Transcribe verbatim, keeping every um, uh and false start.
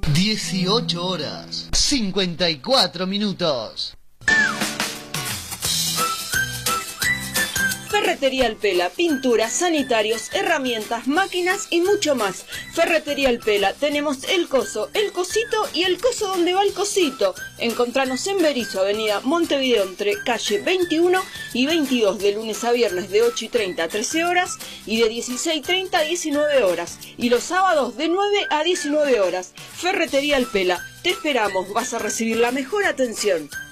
dieciocho horas, cincuenta y cuatro minutos. Ferretería El Pela, pinturas, sanitarios, herramientas, máquinas y mucho más. Ferretería El Pela, tenemos el coso, el cosito y el coso donde va el cosito. Encontranos en Berizo, avenida Montevideo, entre calle veintiuno y veintidós, de lunes a viernes de ocho y treinta a trece horas y de dieciséis y treinta a diecinueve horas. Y los sábados de nueve a diecinueve horas. Ferretería El Pela, te esperamos, vas a recibir la mejor atención.